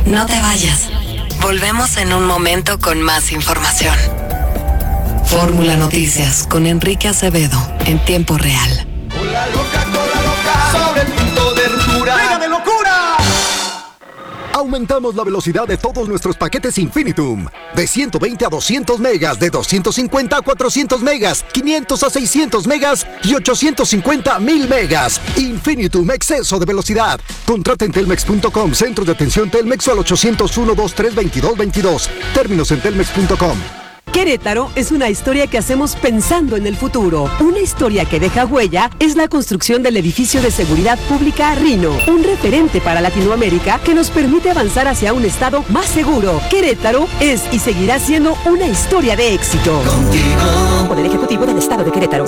No te vayas. Volvemos en un momento con más información. Fórmula Noticias con Enrique Acevedo en tiempo real. Con la loca, sobre el punto de ruptura. ¡Venga de locura! Aumentamos la velocidad de todos nuestros paquetes Infinitum. De 120 a 200 megas, de 250 a 400 megas, 500 a 600 megas y 850 a 1000 megas. Infinitum, exceso de velocidad. Contrata en telmex.com, centro de atención Telmex o al 801-232-2222. Términos en telmex.com. Querétaro es una historia que hacemos pensando en el futuro. Una historia que deja huella es la construcción del edificio de seguridad pública Rino, un referente para Latinoamérica que nos permite avanzar hacia un estado más seguro. Querétaro es y seguirá siendo una historia de éxito. Contigo. Poder Ejecutivo del Estado de Querétaro.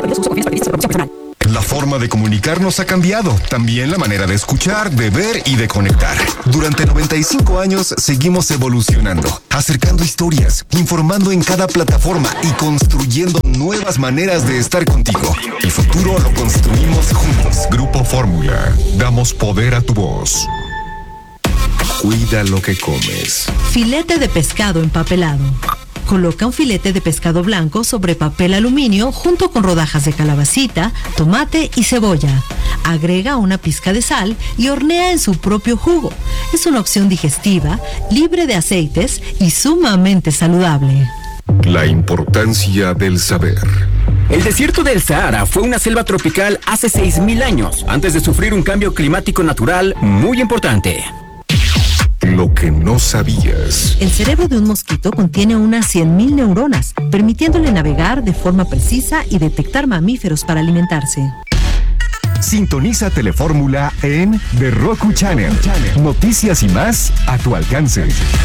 La forma de comunicarnos ha cambiado, también la manera de escuchar, de ver y de conectar. Durante 95 años seguimos evolucionando, acercando historias, informando en cada plataforma y construyendo nuevas maneras de estar contigo. El futuro lo construimos juntos. Grupo Fórmula, damos poder a tu voz. Cuida lo que comes. Filete de pescado empapelado. Coloca un filete de pescado blanco sobre papel aluminio junto con rodajas de calabacita, tomate y cebolla. Agrega una pizca de sal y hornea en su propio jugo. Es una opción digestiva, libre de aceites y sumamente saludable. La importancia del saber. El desierto del Sahara fue una selva tropical hace 6.000 años, antes de sufrir un cambio climático natural muy importante. Lo que no sabías. El cerebro de un mosquito contiene unas 100.000 neuronas, permitiéndole navegar de forma precisa y detectar mamíferos para alimentarse. Sintoniza Telefórmula en The Roku Channel. Noticias y más a tu alcance.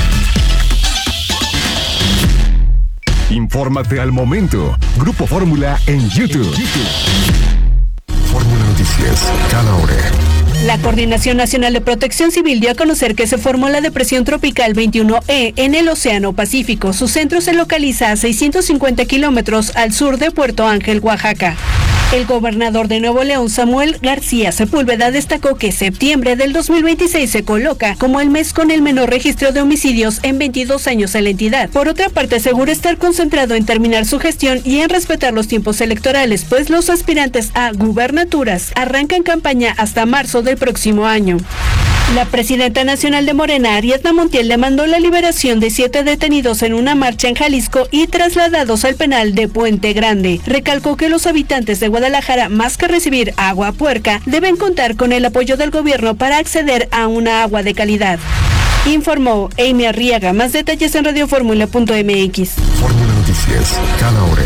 Infórmate al momento. Grupo Fórmula en YouTube. Fórmula Noticias, cada hora. La Coordinación Nacional de Protección Civil dio a conocer que se formó la depresión tropical 21E en el Océano Pacífico. Su centro se localiza a 650 kilómetros al sur de Puerto Ángel, Oaxaca. El gobernador de Nuevo León, Samuel García Sepúlveda, destacó que septiembre del 2026 se coloca como el mes con el menor registro de homicidios en 22 años en la entidad. Por otra parte, asegura estar concentrado en terminar su gestión y en respetar los tiempos electorales, pues los aspirantes a gubernaturas arrancan campaña hasta marzo del próximo año. La presidenta nacional de Morena, Ariadna Montiel, demandó la liberación de 7 detenidos en una marcha en Jalisco y trasladados al penal de Puente Grande. Recalcó que los habitantes de Guadalajara, más que recibir agua puerca, deben contar con el apoyo del gobierno para acceder a una agua de calidad. Informó Amy Arriaga. Más detalles en radioformula.mx. Fórmula Noticias, cada hora.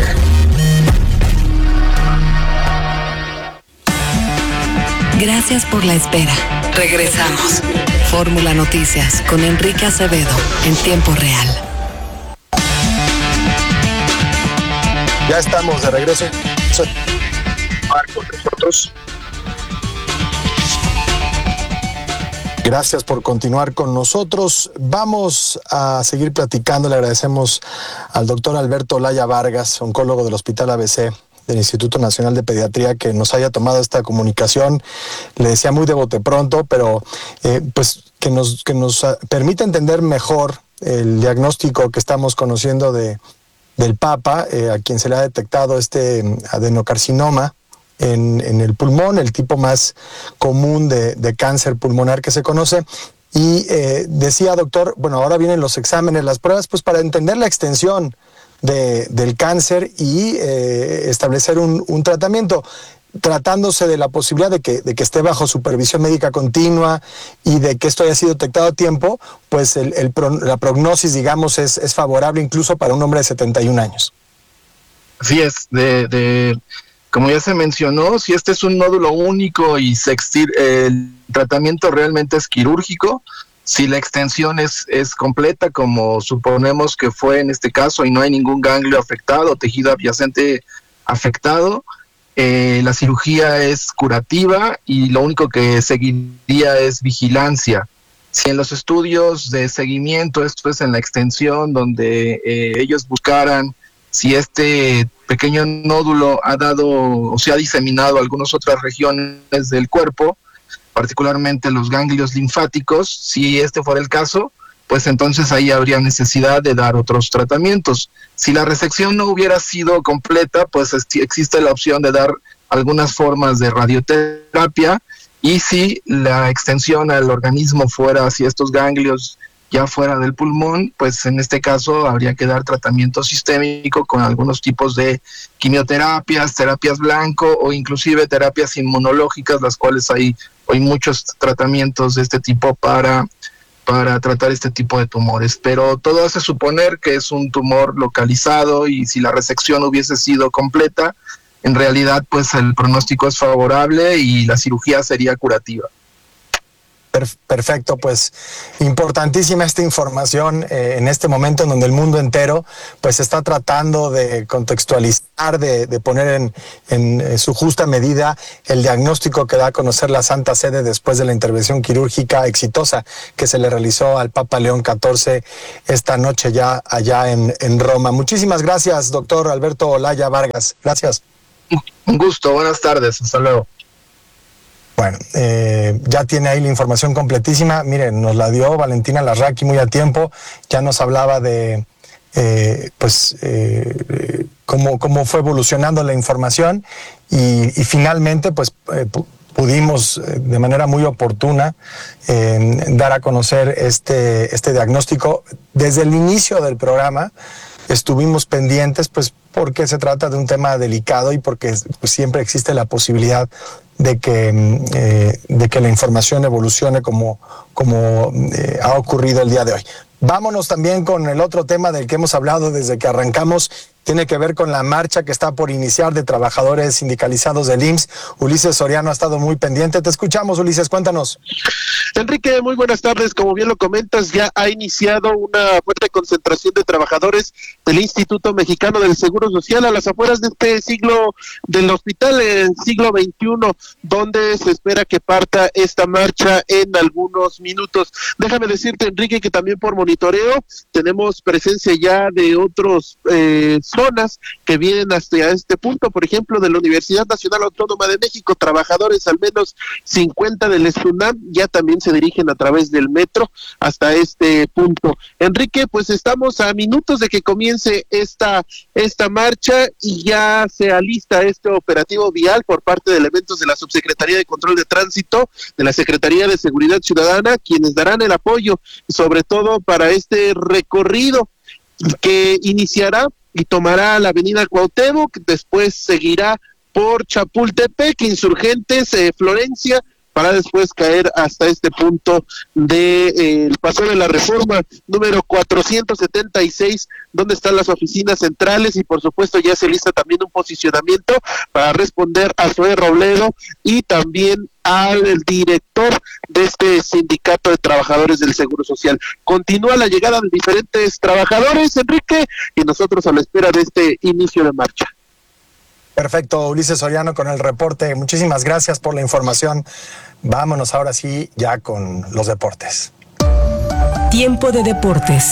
Gracias por la espera. Regresamos. Fórmula Noticias con Enrique Acevedo en tiempo real. Ya estamos de regreso. Con nosotros. Gracias por continuar con nosotros. Vamos a seguir platicando. Le agradecemos al doctor Alberto Olaya Vargas, oncólogo del Hospital ABC del Instituto Nacional de Pediatría, que nos haya tomado esta comunicación. Le decía muy de bote pronto, pero pues que nos permite entender mejor el diagnóstico que estamos conociendo del Papa, a quien se le ha detectado este adenocarcinoma en el pulmón, el tipo más común de cáncer pulmonar que se conoce. Y decía, doctor, bueno, ahora vienen los exámenes, las pruebas, pues para entender la extensión del cáncer y establecer un tratamiento, tratándose de la posibilidad de que esté bajo supervisión médica continua y de que esto haya sido detectado a tiempo, pues la prognosis, digamos, es favorable incluso para un hombre de 71 años. Así es, como ya se mencionó, si este es un nódulo único y el tratamiento realmente es quirúrgico. Si la extensión es completa, como suponemos que fue en este caso, y no hay ningún ganglio afectado, tejido adyacente afectado, la cirugía es curativa y lo único que seguiría es vigilancia. Si en los estudios de seguimiento, esto es en la extensión, donde ellos buscaran si este pequeño nódulo ha dado o se ha diseminado a algunas otras regiones del cuerpo, particularmente los ganglios linfáticos. Si este fuera el caso, pues entonces ahí habría necesidad de dar otros tratamientos. Si la resección no hubiera sido completa, pues existe la opción de dar algunas formas de radioterapia, y si la extensión al organismo fuera hacia estos ganglios ya fuera del pulmón, pues en este caso habría que dar tratamiento sistémico con algunos tipos de quimioterapias, terapias blanco o inclusive terapias inmunológicas, las cuales hay muchos tratamientos de este tipo para tratar este tipo de tumores. Pero todo hace suponer que es un tumor localizado, y si la resección hubiese sido completa, en realidad pues el pronóstico es favorable y la cirugía sería curativa. Perfecto, pues importantísima esta información en este momento en donde el mundo entero pues está tratando de contextualizar, de poner en su justa medida el diagnóstico que da a conocer la Santa Sede después de la intervención quirúrgica exitosa que se le realizó al Papa León XIV esta noche ya allá en Roma. Muchísimas gracias, doctor Alberto Olaya Vargas. Gracias. Un gusto, buenas tardes, hasta luego. Bueno, ya tiene ahí la información completísima. Miren, nos la dio Valentina Larraqui muy a tiempo. Ya nos hablaba de cómo fue evolucionando la información y finalmente pues pudimos de manera muy oportuna dar a conocer este diagnóstico. Desde el inicio del programa estuvimos pendientes pues porque se trata de un tema delicado y porque pues, siempre existe la posibilidad de que la información evolucione como ha ocurrido el día de hoy. Vámonos también con el otro tema del que hemos hablado desde que arrancamos. Tiene que ver con la marcha que está por iniciar de trabajadores sindicalizados del IMSS. Ulises Soriano ha estado muy pendiente. Te escuchamos, Ulises, cuéntanos. Enrique, muy buenas tardes. Como bien lo comentas, ya ha iniciado una fuerte concentración de trabajadores del Instituto Mexicano del Seguro Social a las afueras de este siglo del hospital, en siglo XXI, donde se espera que parta esta marcha en algunos minutos. Déjame decirte, Enrique, que también por monitoreo tenemos presencia ya de otros zonas que vienen hasta este punto, por ejemplo, de la Universidad Nacional Autónoma de México. Trabajadores, al menos 50 del SUNAM, ya también se dirigen a través del metro hasta este punto. Enrique, pues estamos a minutos de que comience esta marcha y ya se alista este operativo vial por parte de elementos de la Subsecretaría de Control de Tránsito, de la Secretaría de Seguridad Ciudadana, quienes darán el apoyo, sobre todo para este recorrido que iniciará y tomará la avenida Cuauhtémoc, después seguirá por Chapultepec, Insurgentes, Florencia, para después caer hasta este punto de el Paseo de la Reforma número 476, donde están las oficinas centrales, y por supuesto ya se lista también un posicionamiento para responder a Zoé Robledo y también al director de este sindicato de trabajadores del Seguro Social. Continúa la llegada de diferentes trabajadores, Enrique, y nosotros a la espera de este inicio de marcha. Perfecto, Ulises Soriano con el reporte. Muchísimas gracias por la información. Vámonos ahora sí ya con los deportes. Tiempo de deportes.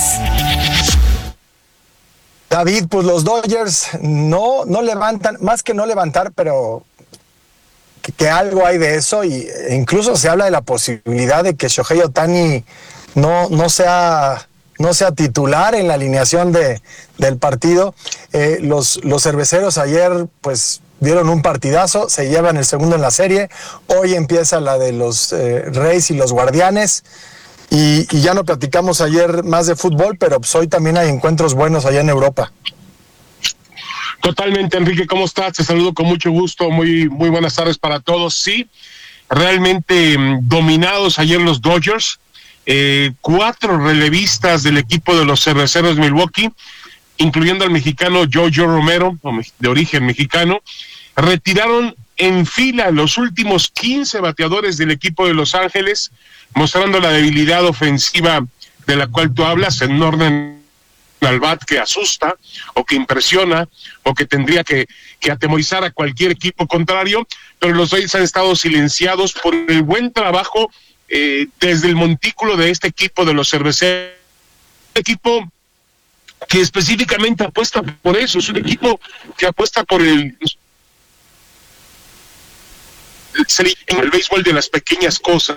David, pues los Dodgers no levantan, más que no levantar, pero que algo hay de eso, y incluso se habla de la posibilidad de que Shohei Ohtani no sea titular en la alineación del partido. Los cerveceros ayer pues dieron un partidazo, se llevan el segundo en la serie. Hoy empieza la de los Reyes y los Guardianes, y ya no platicamos ayer más de fútbol, pero pues hoy también hay encuentros buenos allá en Europa. Totalmente, Enrique, ¿cómo estás? Te saludo con mucho gusto, muy buenas tardes para todos. Sí, realmente dominados ayer los Dodgers. 4 relevistas del equipo de los Cerveceros de Milwaukee, incluyendo al mexicano Jojo Romero, de origen mexicano, retiraron en fila los últimos 15 bateadores del equipo de Los Ángeles, mostrando la debilidad ofensiva de la cual tú hablas, en orden al bat que asusta o que impresiona o que tendría que atemorizar a cualquier equipo contrario, pero los Dodgers han estado silenciados por el buen trabajo desde el montículo de este equipo de los Cerveceros, un equipo que específicamente apuesta por eso, es un equipo que apuesta por el en el béisbol de las pequeñas cosas.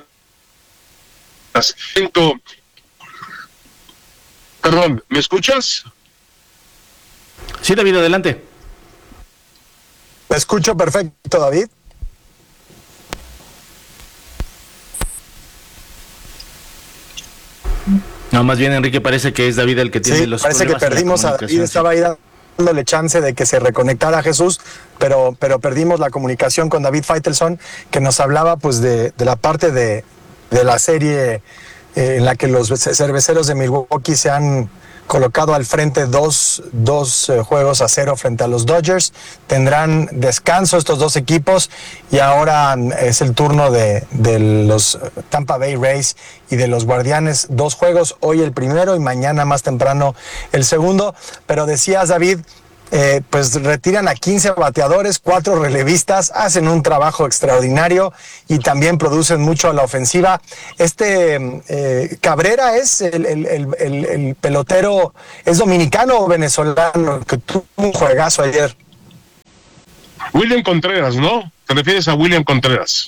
Perdón, ¿me escuchas? Sí, David, adelante. Te escucho perfecto, David. No, más bien, Enrique, parece que es David el que tiene los problemas. Parece que perdimos a David, estaba ahí dándole chance de que se reconectara a Jesús, pero perdimos la comunicación con David Faitelson, que nos hablaba pues de la parte de la serie en la que los cerveceros de Milwaukee se han colocado al frente dos juegos a 0 frente a los Dodgers. Tendrán descanso estos dos equipos y ahora es el turno de los Tampa Bay Rays y de los Guardianes. 2 juegos, hoy el primero y mañana más temprano el segundo. Pero decías, David, pues retiran a 15 bateadores, 4 relevistas, hacen un trabajo extraordinario y también producen mucho a la ofensiva. Cabrera es el pelotero, ¿es dominicano o venezolano? Que tuvo un juegazo ayer. William Contreras, ¿no? ¿Te refieres a William Contreras?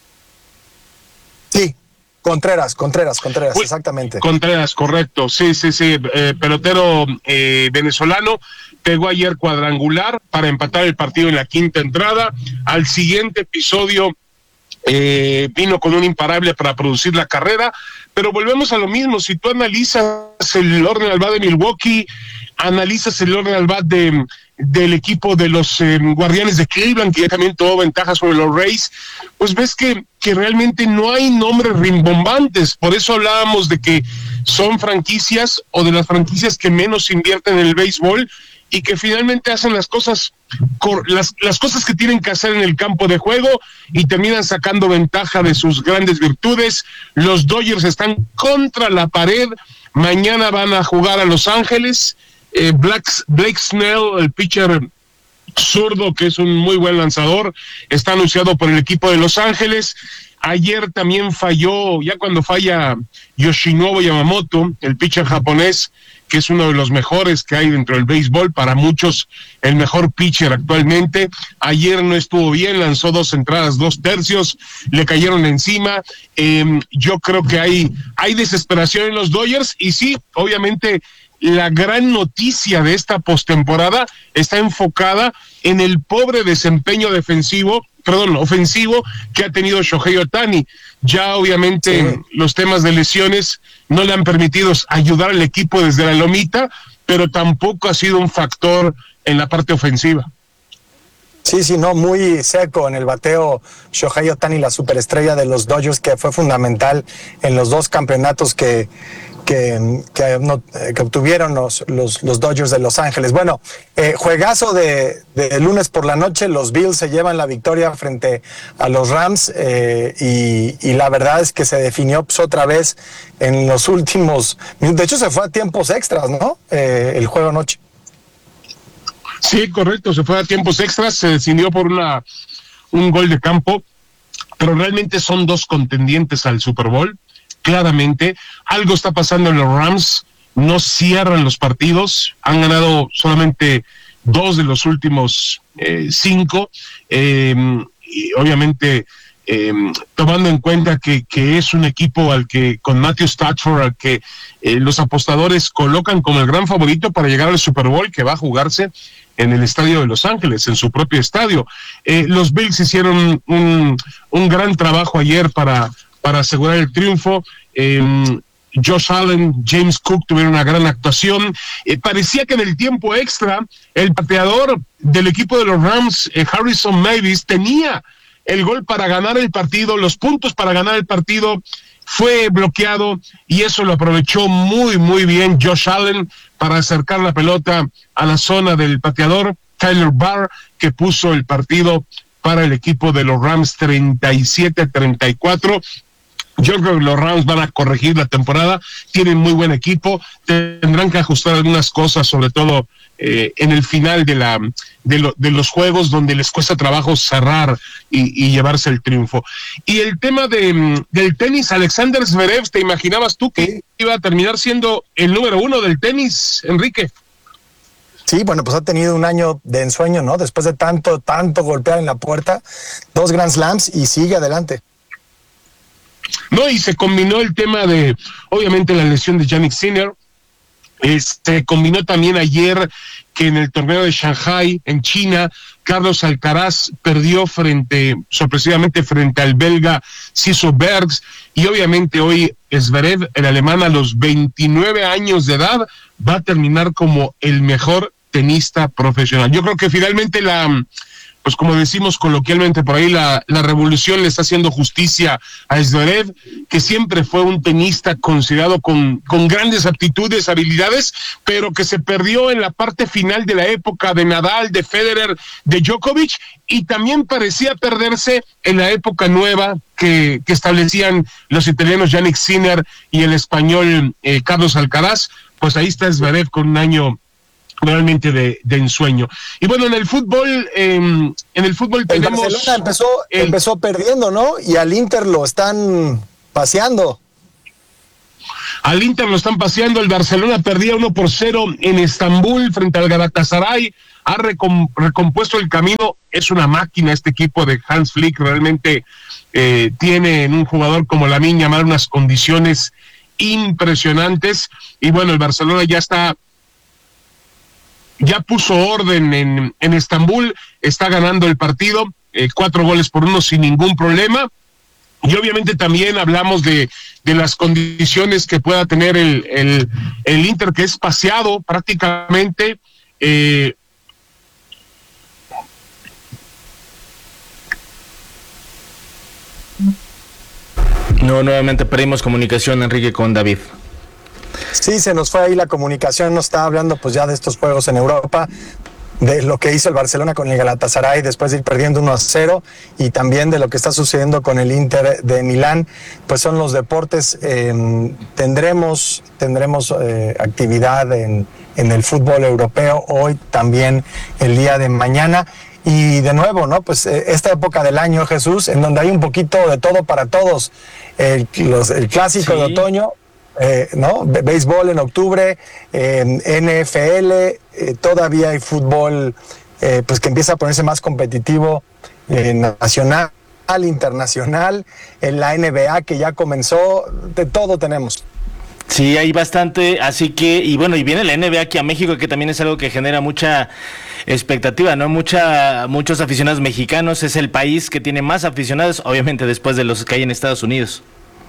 Sí. Contreras, exactamente. Contreras, correcto, sí, pelotero venezolano, pegó ayer cuadrangular para empatar el partido en la quinta entrada. Al siguiente episodio vino con un imparable para producir la carrera, pero volvemos a lo mismo. Si tú analizas el orden al bat de Milwaukee, analizas el orden al bat del equipo de los Guardianes de Cleveland, que ya también tuvo ventajas sobre los Rays, pues ves que realmente no hay nombres rimbombantes. Por eso hablábamos de que son franquicias o de las franquicias que menos invierten en el béisbol y que finalmente hacen las cosas que tienen que hacer en el campo de juego y terminan sacando ventaja de sus grandes virtudes. Los Dodgers están contra la pared, mañana van a jugar a Los Ángeles. Blake Snell, el pitcher zurdo, que es un muy buen lanzador, está anunciado por el equipo de Los Ángeles. Ayer también falló, ya cuando falla Yoshinobu Yamamoto, el pitcher japonés, que es uno de los mejores que hay dentro del béisbol, para muchos el mejor pitcher actualmente. Ayer no estuvo bien, lanzó 2 entradas, 2 tercios, le cayeron encima. Yo creo que hay desesperación en los Dodgers y sí, obviamente la gran noticia de esta postemporada está enfocada en el pobre desempeño ofensivo que ha tenido Shohei Ohtani. Ya obviamente los temas de lesiones no le han permitido ayudar al equipo desde la lomita, pero tampoco ha sido un factor en la parte ofensiva. Sí, no, muy seco en el bateo Shohei Ohtani, la superestrella de los Dodgers, que fue fundamental en los 2 campeonatos que obtuvieron los Dodgers de Los Ángeles. Bueno, juegazo de lunes por la noche, los Bills se llevan la victoria frente a los Rams y la verdad es que se definió pues, otra vez en los últimos minutos. De hecho, se fue a tiempos extras, ¿no? El juego anoche. Sí, correcto, se fue a tiempos extras, se decidió por un gol de campo, pero realmente son 2 contendientes al Super Bowl. Claramente, algo está pasando en los Rams, no cierran los partidos, han ganado solamente 2 de los últimos 5, y obviamente tomando en cuenta que es un equipo al que, con Matthew Stafford, al que los apostadores colocan como el gran favorito para llegar al Super Bowl, que va a jugarse en el estadio de Los Ángeles, en su propio estadio. Los Bills hicieron un gran trabajo ayer para asegurar el triunfo. Josh Allen, James Cook tuvieron una gran actuación. Parecía que en el tiempo extra el pateador del equipo de los Rams, Harrison Mavis, tenía el gol para ganar el partido, los puntos para ganar el partido. Fue bloqueado y eso lo aprovechó muy, muy bien Josh Allen para acercar la pelota a la zona del pateador Tyler Barr, que puso el partido para el equipo de los Rams 37-34. Yo creo que los Rams van a corregir la temporada, tienen muy buen equipo, tendrán que ajustar algunas cosas, sobre todo en el final de los juegos donde les cuesta trabajo cerrar y llevarse el triunfo. Y el tema del tenis, Alexander Zverev, ¿te imaginabas tú que iba a terminar siendo el número 1 del tenis, Enrique? Sí, bueno, pues ha tenido un año de ensueño, ¿no? Después de tanto golpear en la puerta, 2 Grand Slams y sigue adelante. No, y se combinó el tema de, obviamente, la lesión de Jannik Sinner. Se combinó también ayer que en el torneo de Shanghai, en China, Carlos Alcaraz perdió sorpresivamente frente al belga Ciso Bergs, y obviamente hoy Zverev, el alemán, a los 29 años de edad, va a terminar como el mejor tenista profesional. Yo creo que finalmente pues como decimos coloquialmente por ahí, la revolución le está haciendo justicia a Zverev, que siempre fue un tenista considerado con grandes aptitudes, habilidades, pero que se perdió en la parte final de la época de Nadal, de Federer, de Djokovic, y también parecía perderse en la época nueva que establecían los italianos Jannik Sinner y el español Carlos Alcaraz. Pues ahí está Zverev con un año realmente de ensueño. Y bueno, en el fútbol tenemos... El Barcelona empezó perdiendo, ¿no? Y al Inter lo están paseando. Al Inter lo están paseando. El Barcelona perdía 1-0 en Estambul frente al Galatasaray. Ha recompuesto el camino. Es una máquina este equipo de Hans Flick. Realmente tiene en un jugador como Lamine Yamal unas condiciones impresionantes. Y bueno, el Barcelona ya puso orden en Estambul, está ganando el partido, 4-1 sin ningún problema. Y obviamente también hablamos de las condiciones que pueda tener el Inter, que es paseado prácticamente. No, nuevamente perdimos comunicación, Enrique, con David. Sí, se nos fue ahí la comunicación, nos está hablando pues ya de estos juegos en Europa, de lo que hizo el Barcelona con el Galatasaray después de ir perdiendo 1-0, y también de lo que está sucediendo con el Inter de Milán. Pues son los deportes. Tendremos actividad en el fútbol europeo hoy, también el día de mañana. Y de nuevo, ¿no? Pues esta época del año, Jesús, en donde hay un poquito de todo para todos. El clásico de otoño, ¿no? Béisbol en octubre, NFL, todavía hay fútbol pues que empieza a ponerse más competitivo, nacional, internacional, en la NBA que ya comenzó, de todo tenemos. Sí, hay bastante, así que, y bueno, y viene la NBA aquí a México, que también es algo que genera mucha expectativa, ¿no? Muchos aficionados mexicanos, es el país que tiene más aficionados, obviamente después de los que hay en Estados Unidos.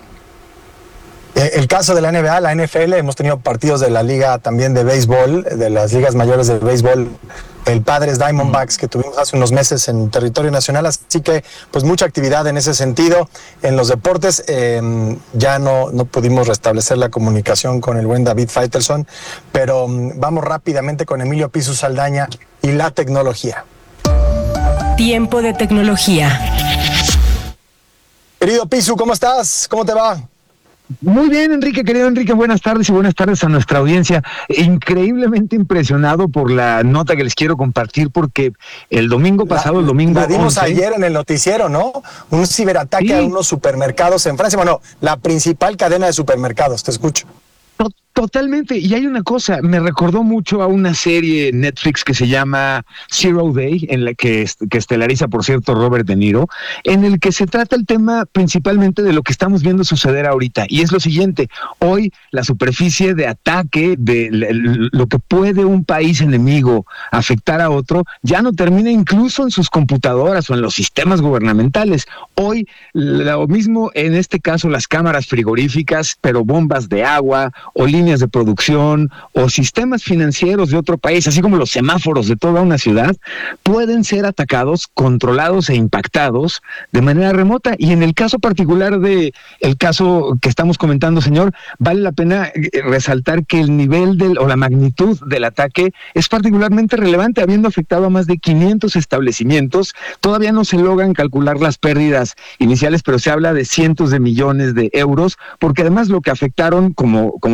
El caso de la NBA, la NFL, hemos tenido partidos de la liga también de béisbol, de las ligas mayores de béisbol, el Padres Diamondbacks que tuvimos hace unos meses en territorio nacional, así que pues mucha actividad en ese sentido. En los deportes ya no pudimos restablecer la comunicación con el buen David Faitelson, pero vamos rápidamente con Emilio Pisu Saldaña y la tecnología. Tiempo de tecnología. Querido Pisu, ¿cómo estás? ¿Cómo te va? Muy bien, Enrique, querido Enrique, buenas tardes y buenas tardes a nuestra audiencia. Increíblemente impresionado por la nota que les quiero compartir, porque el domingo pasado, el domingo la dimos 11, ayer en el noticiero, ¿no? Un ciberataque a unos supermercados en Francia, bueno, la principal cadena de supermercados, te escucho. Totalmente, y hay una cosa, me recordó mucho a una serie Netflix que se llama Zero Day, en la que estelariza, por cierto, Robert De Niro, en el que se trata el tema principalmente de lo que estamos viendo suceder ahorita, y es lo siguiente: hoy la superficie de ataque, de lo que puede un país enemigo afectar a otro, ya no termina incluso en sus computadoras o en los sistemas gubernamentales. Hoy lo mismo, en este caso, las cámaras frigoríficas, pero bombas de agua o líneas de producción o sistemas financieros de otro país, así como los semáforos de toda una ciudad, pueden ser atacados, controlados e impactados de manera remota. Y en el caso particular de el caso que estamos comentando, señor, vale la pena resaltar que el nivel o la magnitud del ataque es particularmente relevante, habiendo afectado a más de 500 establecimientos. Todavía no se logran calcular las pérdidas iniciales, pero se habla de cientos de millones de euros, porque además lo que afectaron, como ya se había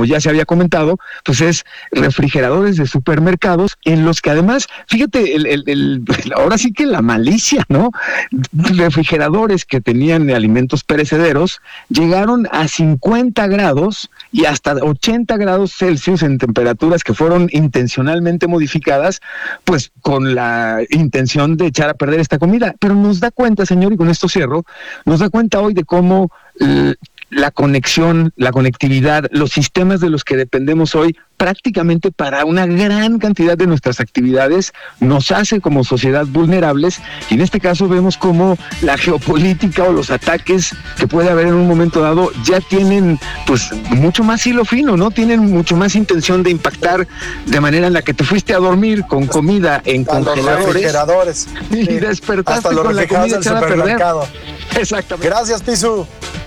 había comentado, pues es refrigeradores de supermercados en los que además, fíjate, ahora sí que la malicia, ¿no? Refrigeradores que tenían alimentos perecederos llegaron a 50 grados y hasta 80 grados Celsius en temperaturas que fueron intencionalmente modificadas, pues con la intención de echar a perder esta comida. Pero nos da cuenta, señor, y con esto cierro, nos da cuenta hoy de cómo la conexión, la conectividad, los sistemas de los que dependemos hoy prácticamente para una gran cantidad de nuestras actividades nos hace como sociedad vulnerables, y en este caso vemos cómo la geopolítica o los ataques que puede haber en un momento dado ya tienen pues mucho más hilo fino, ¿no? Tienen mucho más intención de impactar de manera en la que te fuiste a dormir con comida en congeladores y despertaste hasta con la comida echada a perder. Exactamente. Gracias, Pisu.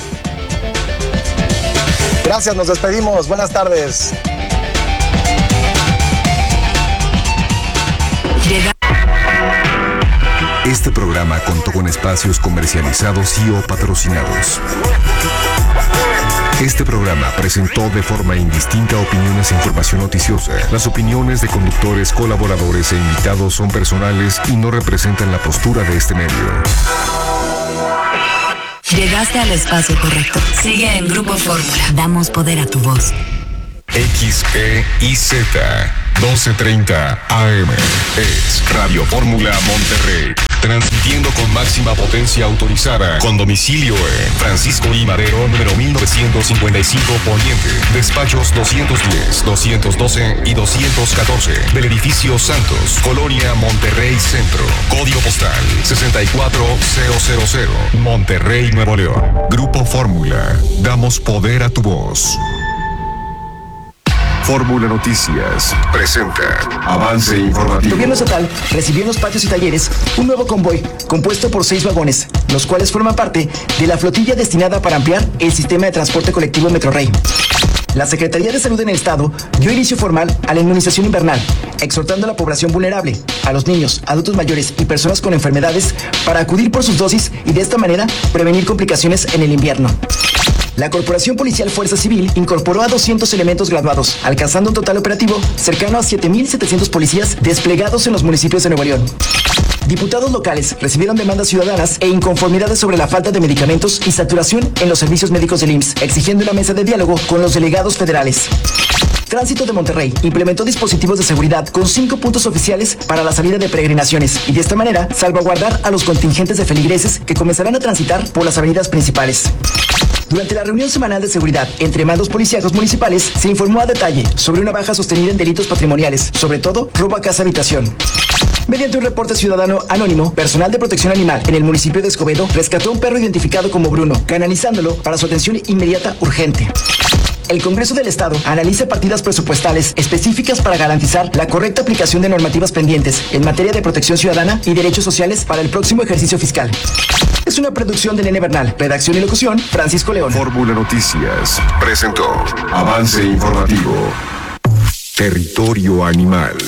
Gracias, nos despedimos. Buenas tardes. Este programa contó con espacios comercializados y o patrocinados. Este programa presentó de forma indistinta opiniones e información noticiosa. Las opiniones de conductores, colaboradores e invitados son personales y no representan la postura de este medio. Llegaste al espacio correcto. Sigue en Grupo Fórmula. Damos poder a tu voz. XEIZ 1230 AM es Radio Fórmula Monterrey, transmitiendo con máxima potencia autorizada, con domicilio en Francisco I. Madero, número 1955 Poniente, despachos 210, 212 y 214 del edificio Santos, Colonia Monterrey Centro, código postal 64000, Monterrey, Nuevo León. Grupo Fórmula, damos poder a tu voz. Fórmula Noticias presenta avance informativo. El gobierno estatal recibió en los patios y talleres un nuevo convoy compuesto por 6 vagones, los cuales forman parte de la flotilla destinada para ampliar el sistema de transporte colectivo Metrorrey. La Secretaría de Salud en el Estado dio inicio formal a la inmunización invernal, exhortando a la población vulnerable, a los niños, adultos mayores y personas con enfermedades para acudir por sus dosis y de esta manera prevenir complicaciones en el invierno. La Corporación Policial Fuerza Civil incorporó a 200 elementos graduados, alcanzando un total operativo cercano a 7,700 policías desplegados en los municipios de Nuevo León. Diputados locales recibieron demandas ciudadanas e inconformidades sobre la falta de medicamentos y saturación en los servicios médicos del IMSS, exigiendo una mesa de diálogo con los delegados federales. Tránsito de Monterrey implementó dispositivos de seguridad con 5 puntos oficiales para la salida de peregrinaciones y de esta manera salvaguardar a los contingentes de feligreses que comenzarán a transitar por las avenidas principales. Durante la reunión semanal de seguridad entre mandos policíacos municipales, se informó a detalle sobre una baja sostenida en delitos patrimoniales, sobre todo robo a casa-habitación. Mediante un reporte ciudadano anónimo, personal de protección animal en el municipio de Escobedo rescató a un perro identificado como Bruno, canalizándolo para su atención inmediata urgente. El Congreso del Estado analiza partidas presupuestales específicas para garantizar la correcta aplicación de normativas pendientes en materia de protección ciudadana y derechos sociales para el próximo ejercicio fiscal. Es una producción de Nene Bernal, redacción y locución, Francisco León. Fórmula Noticias presentó avance informativo. Territorio animal.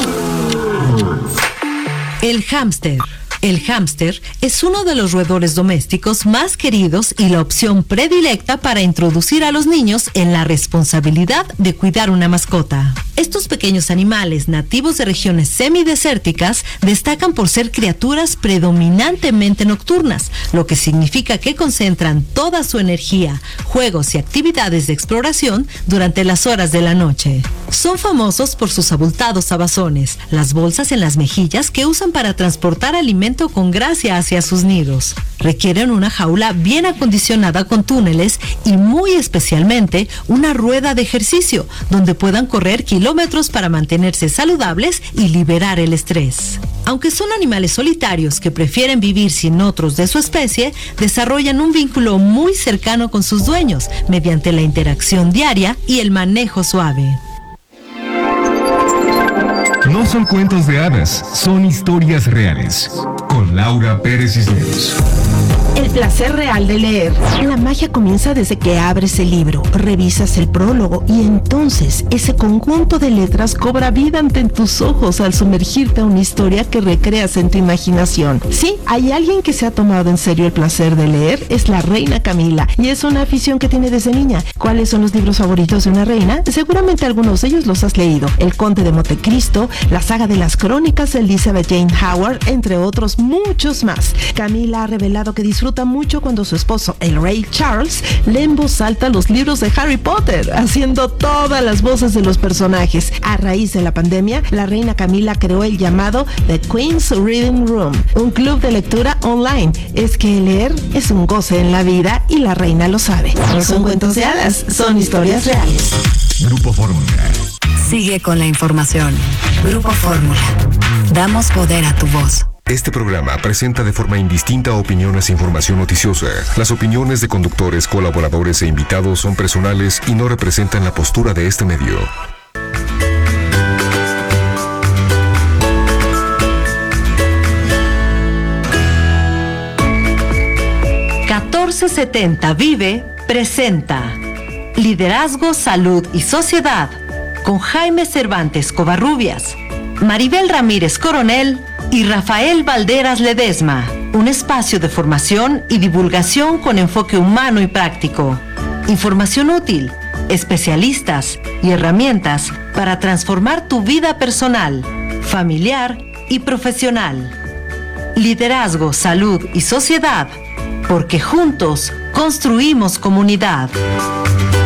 El hámster. El hámster es uno de los roedores domésticos más queridos y la opción predilecta para introducir a los niños en la responsabilidad de cuidar una mascota. Estos pequeños animales nativos de regiones semidesérticas destacan por ser criaturas predominantemente nocturnas, lo que significa que concentran toda su energía, juegos y actividades de exploración durante las horas de la noche. Son famosos por sus abultados abazones, las bolsas en las mejillas que usan para transportar alimentos con gracia hacia sus nidos. Requieren una jaula bien acondicionada con túneles y muy especialmente una rueda de ejercicio donde puedan correr kilómetros para mantenerse saludables y liberar el estrés. Aunque son animales solitarios que prefieren vivir sin otros de su especie, desarrollan un vínculo muy cercano con sus dueños mediante la interacción diaria y el manejo suave. No son cuentos de hadas, son historias reales. Con Laura Pérez Cisneros. El placer real de leer. La magia comienza desde que abres el libro, revisas el prólogo y entonces ese conjunto de letras cobra vida ante tus ojos al sumergirte a una historia que recreas en tu imaginación. Sí, hay alguien que se ha tomado en serio el placer de leer, es la reina Camila, y es una afición que tiene desde niña. ¿Cuáles son los libros favoritos de una reina? Seguramente algunos de ellos los has leído. El Conde de Montecristo, la saga de las crónicas de Elizabeth Jane Howard, entre otros muchos más. Camila ha revelado que disfruta mucho cuando su esposo, el rey Charles, lee en voz alta los libros de Harry Potter, haciendo todas las voces de los personajes. A raíz de la pandemia, la reina Camila creó el llamado The Queen's Reading Room, un club de lectura online. Es que leer es un goce en la vida y la reina lo sabe. No son cuentos de hadas, son historias reales. Grupo Fórmula. Sigue con la información. Grupo Fórmula. Damos poder a tu voz. Este programa presenta de forma indistinta opiniones e información noticiosa. Las opiniones de conductores, colaboradores e invitados son personales y no representan la postura de este medio. ...1470 Vive presenta Liderazgo, Salud y Sociedad con Jaime Cervantes Covarrubias, Maribel Ramírez Coronel y Rafael Valderas Ledesma. Un espacio de formación y divulgación con enfoque humano y práctico. Información útil, especialistas y herramientas para transformar tu vida personal, familiar y profesional. Liderazgo, Salud y Sociedad, porque juntos construimos comunidad.